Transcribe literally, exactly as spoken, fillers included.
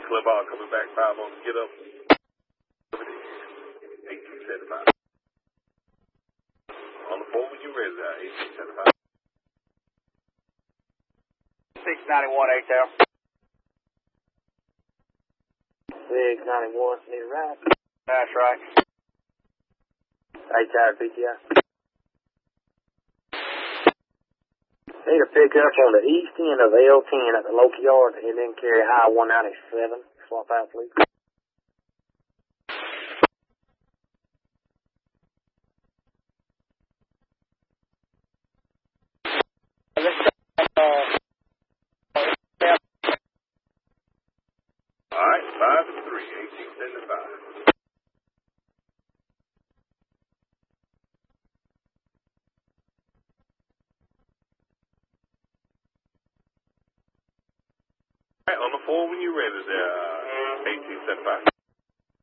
Club R coming back, five on the get up. eighteen seventy-five. On the four when you're ready there, eighteen seventy-five. six ninety-one, eight there. six ninety-one, need a ride. That's right. eight tower P T I. Need a pickup on the east end of L ten at the local yard and then carry I one ninety-seven. Swap out, please. All right, five and three, eighteen seventy-five. All right, on the four when you're ready there, eighteen seventy-five.